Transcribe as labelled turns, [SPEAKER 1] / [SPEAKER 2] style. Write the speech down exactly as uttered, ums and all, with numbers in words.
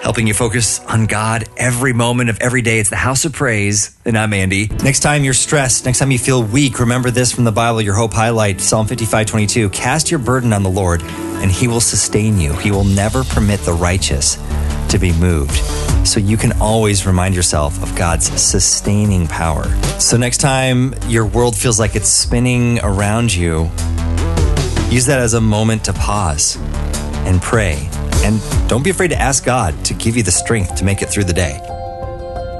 [SPEAKER 1] helping you focus on God every moment of every day. It's the House of Praise, and I'm Andy. Next time you're stressed, next time you feel weak, remember this from the Bible, your hope highlight, Psalm fifty-five twenty-two. Cast your burden on the Lord, and he will sustain you. He will never permit the righteous to be moved. So you can always remind yourself of God's sustaining power. So next time your world feels like it's spinning around you, use that as a moment to pause and pray. And don't be afraid to ask God to give you the strength to make it through the day.